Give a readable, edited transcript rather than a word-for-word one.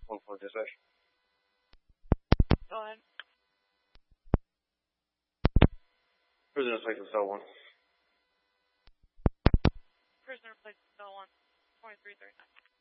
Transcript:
1-4 dispatch. Go ahead. Prisoner placed in cell 1. Prisoner placed in cell 1, 2339.